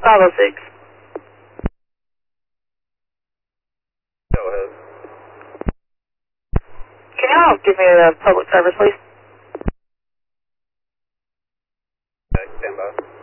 506. Go ahead. Can y'all give me a public service, please? Okay, stand by.